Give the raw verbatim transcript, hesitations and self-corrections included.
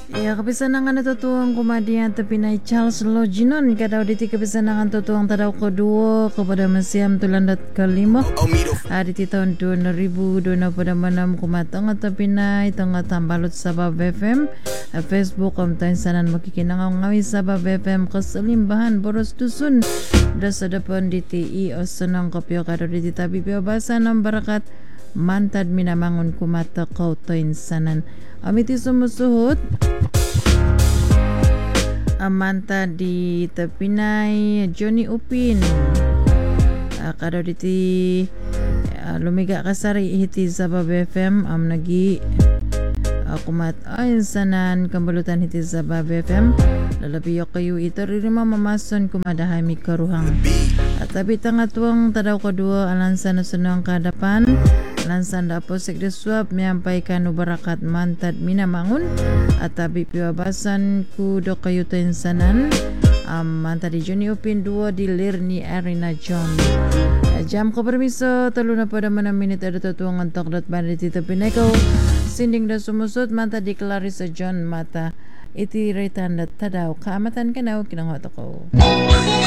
Ya kepisanangan itu tuang kumadian tepinai Charles Loginon kadau diti kepisanangan tu tuang tadau kedua kepada Mesiam tulandat kelima hari di tahun dua ribu dua pada manam kumatang tepinai tengah tambalut Sabab F M Facebook om tain sanan makikinang ngawi Sabab F M keselimbahan boros dusun dasa depan D T I osenang kopio kadau diti tapi bahasa nam barakat mantad minamangun kumata kau tain sanan amiti sumusuhut amanta di tepinai Johnny Upin uh, kadau diti uh, lumiga kasari hiti Sabab F M am nagi uh, kumat ain sanan kembalutan hiti Sabab F M lalabi kayu itu ririma memason kumadahay mi karuhang uh, tapi tengah tuang tadaw kedua alansan senang kadapan lansan dapo sekde suap menyampaikan ubarakat mantad minamangun atabi piwabasan ku do kayu sanan um, mantad di Johnny Upin dua di Lirni Arena John jam ko permiso teluna pada mana minit ada tutuangan tok dot bandit itu pineko sinding da sumusut mantad di Clarissa John mata iti retan dat tadaw kaamatan kanao kinang ko